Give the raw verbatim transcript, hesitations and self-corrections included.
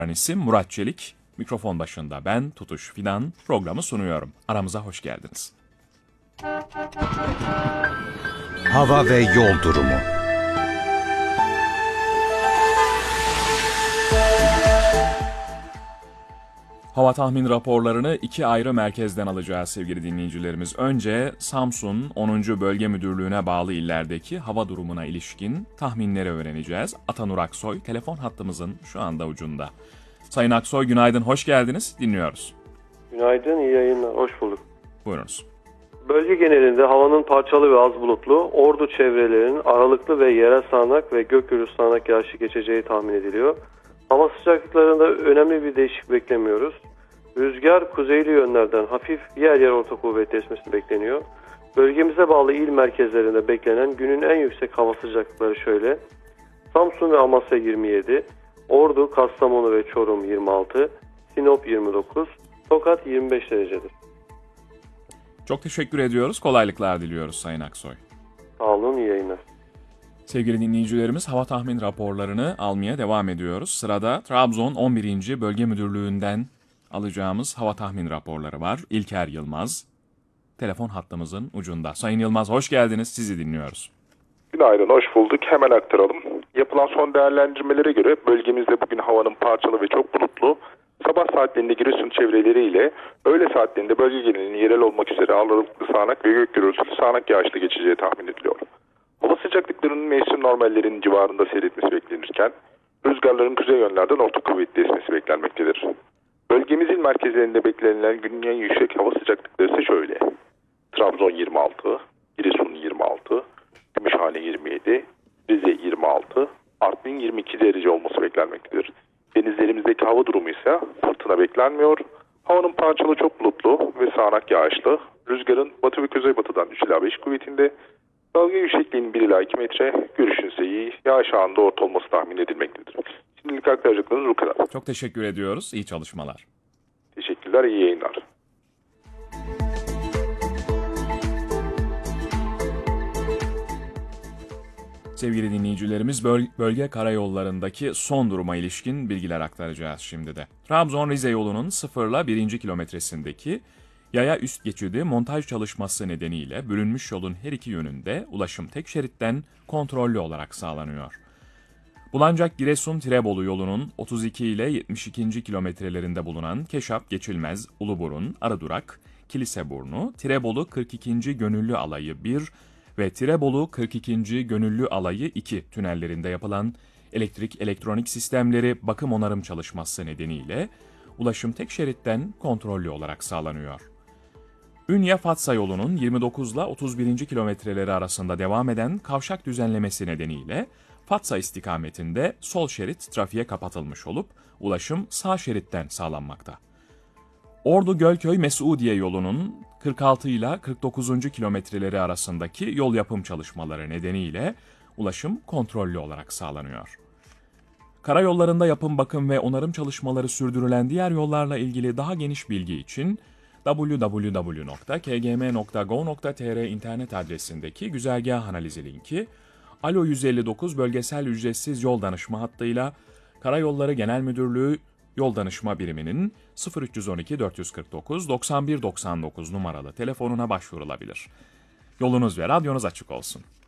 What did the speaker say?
İsim Murat Çelik, mikrofon başında ben Tutuş Fidan programı sunuyorum. Aramıza hoş geldiniz. Hava ve yol durumu. Hava tahmin raporlarını iki ayrı merkezden alacağız sevgili dinleyicilerimiz. Önce Samsun onuncu Bölge Müdürlüğü'ne bağlı illerdeki hava durumuna ilişkin tahminleri öğreneceğiz. Atanur Aksoy telefon hattımızın şu anda ucunda. Sayın Aksoy günaydın, hoş geldiniz. Dinliyoruz. Günaydın, iyi yayınlar. Hoş bulduk. Buyurunuz. Bölge genelinde havanın parçalı ve az bulutlu, Ordu çevrelerinin aralıklı ve yerel sağanak ve gök gürültülü sağanak yağışı geçeceği tahmin ediliyor. Hava sıcaklıklarında önemli bir değişiklik beklemiyoruz. Rüzgar kuzeyli yönlerden hafif, yer yer orta kuvvetli esmesi bekleniyor. Bölgemize bağlı il merkezlerinde beklenen günün en yüksek hava sıcaklıkları şöyle. Samsun ve Amasya yirmi yedi, Ordu, Kastamonu ve Çorum yirmi altı, Sinop yirmi dokuz, Tokat yirmi beş derecedir. Çok teşekkür ediyoruz. Kolaylıklar diliyoruz Sayın Aksoy. Sağ olun, iyi yayınlar. Sevgili dinleyicilerimiz, hava tahmin raporlarını almaya devam ediyoruz. Sırada Trabzon on birinci Bölge Müdürlüğü'nden alacağımız hava tahmin raporları var. İlker Yılmaz, telefon hattımızın ucunda. Sayın Yılmaz hoş geldiniz, sizi dinliyoruz. Günaydın, hoş bulduk. Hemen aktaralım. Yapılan son değerlendirmelere göre bölgemizde bugün havanın parçalı ve çok bulutlu, sabah saatlerinde Giresun çevreleriyle öğle saatlerinde bölge genelinin yerel olmak üzere aralıklı sağanak ve gök gürültülü sağanak yağışlı geçeceği tahmin ediliyor. Hava sıcaklıklarının mevsim normallerinin civarında seyretmesi beklenirken rüzgarların kuzey yönlerden orta kuvvetli esmesi beklenmektedir. Bölgemizin merkezlerinde beklenilen günün en yüksek hava sıcaklıkları ise şöyle. Trabzon yirmi altı, Giresun yirmi altı, Gümüşhane yirmi yedi, Rize yirmi altı, Artvin yirmi iki derece olması beklenmektedir. Denizlerimizdeki hava durumu ise fırtına beklenmiyor. Havanın parçalı çok bulutlu ve sağanak yağışlı. Rüzgarın batı ve kuzeybatıdan üç ila beş kuvvetinde. Dalga yüksekliğinin bir ila iki metre. Görüşün ise iyi. Yağış anında orta olması tahmin edilmektedir. Şimdilik aktaracaklarınız bu kadar. Çok teşekkür ediyoruz. İyi çalışmalar. Teşekkürler, iyi yayınlar. Sevgili dinleyicilerimiz, böl- bölge karayollarındaki son duruma ilişkin bilgiler aktaracağız şimdi de. Trabzon-Rize yolunun sıfırla birinci kilometresindeki yaya üst geçidi montaj çalışması nedeniyle bölünmüş yolun her iki yönünde ulaşım tek şeritten kontrollü olarak sağlanıyor. Bulancak-Giresun-Tirebolu yolunun otuz iki ile yetmiş ikinci kilometrelerinde bulunan Keşap Geçilmez, Uluburun, Arıdurak, Kiliseburnu, Tirebolu kırk ikinci Gönüllü Alayı bir ve Tirebolu kırk ikinci Gönüllü Alayı iki tünellerinde yapılan elektrik elektronik sistemleri bakım onarım çalışması nedeniyle ulaşım tek şeritten kontrollü olarak sağlanıyor. Ünye-Fatsa yolunun yirmi dokuz ile otuz birinci kilometreleri arasında devam eden kavşak düzenlemesi nedeniyle Fatsa istikametinde sol şerit trafiğe kapatılmış olup ulaşım sağ şeritten sağlanmakta. Ordu-Gölköy-Mesudiye yolunun kırk altı ile kırk dokuzuncu kilometreleri arasındaki yol yapım çalışmaları nedeniyle ulaşım kontrollü olarak sağlanıyor. Karayollarında yapım, bakım ve onarım çalışmaları sürdürülen diğer yollarla ilgili daha geniş bilgi için double-u double-u double-u nokta k g m nokta gov nokta t r internet adresindeki güzergah analizi linki, Alo yüz elli dokuz bölgesel ücretsiz yol danışma hattıyla Karayolları Genel Müdürlüğü Yol Danışma Biriminin sıfır üç yüz on iki dört yüz kırk dokuz doksan bir doksan dokuz numaralı telefonuna başvurulabilir. Yolunuz ve radyonuz açık olsun.